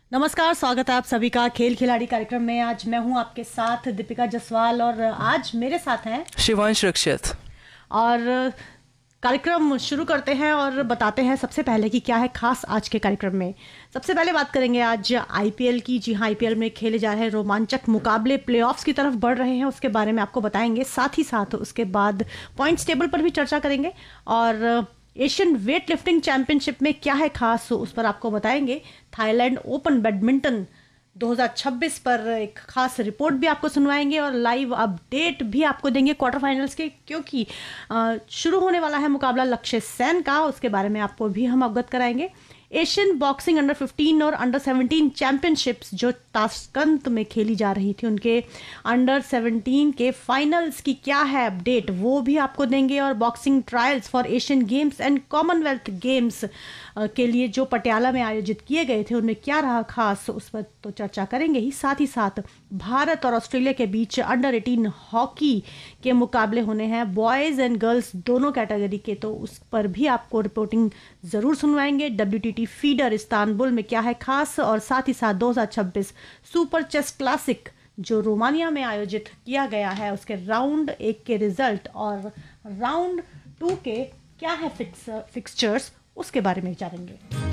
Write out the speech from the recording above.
नमस्कार, स्वागत है आप सभी का खेल खिलाड़ी कार्यक्रम में। आज मैं हूं आपके साथ दीपिका जसवाल और आज मेरे साथ हैं शिवांश रक्षित। और कार्यक्रम शुरू करते हैं और बताते हैं सबसे पहले कि क्या है खास आज के कार्यक्रम में। सबसे पहले बात करेंगे आज आईपीएल की। जी हाँ, आईपीएल में खेले जा रहे रोमांचक मुकाबले प्लेऑफ्स की तरफ बढ़ रहे हैं, उसके बारे में आपको बताएंगे। साथ ही साथ उसके बाद पॉइंट्स टेबल पर भी चर्चा करेंगे और एशियन वेट लिफ्टिंग चैंपियनशिप में क्या है खास उस पर आपको बताएंगे। थाईलैंड ओपन बैडमिंटन 2026 पर एक खास रिपोर्ट भी आपको सुनवाएंगे और लाइव अपडेट भी आपको देंगे क्वार्टर फाइनल्स के, क्योंकि शुरू होने वाला है मुकाबला लक्ष्य सेन का, उसके बारे में आपको भी हम अवगत कराएंगे। एशियन बॉक्सिंग अंडर 15 और अंडर 17 चैंपियनशिप्स जो ताशकंद में खेली जा रही थी, उनके अंडर 17 के फाइनल्स की क्या है अपडेट, वो भी आपको देंगे। और boxing trials for Asian games and Commonwealth games के लिए जो पटियाला में आयोजित किए गए थे, उनमें क्या रहा खास, उस पर तो चर्चा करेंगे ही। साथ ही साथ भारत और ऑस्ट्रेलिया के बीच अंडर 18 हॉकी के मुकाबले होने हैं, बॉयज़ एंड गर्ल्स दोनों कैटेगरी के, तो उस पर भी आपको रिपोर्टिंग ज़रूर सुनवाएंगे। WTT फीडर इस्तांबुल में क्या है खास, और साथ ही साथ 2026 सुपर चेस क्लासिक जो रोमानिया में आयोजित किया गया है, उसके राउंड 1 के रिजल्ट और राउंड 2 के क्या है फिक्सचर्स, उसके बारे में जानेंगे।